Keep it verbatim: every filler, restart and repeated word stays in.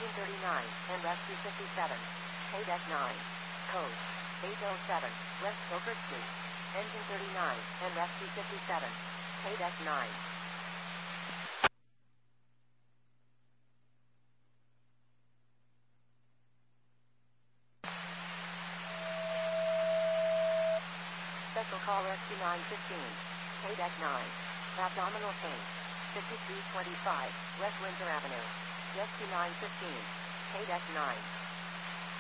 Engine thirty-nine, and Rescue fifty-seven. K-Deck nine. Code eight oh seven, West Beaufort Street. Engine thirty-nine, and Rescue fifty-seven. K-Deck nine. Special call Rescue nine fifteen. K-Deck nine. Abdominal pain. fifty-three twenty-five, West Windsor Avenue. Rescue nine fifteen. K-Deck nine.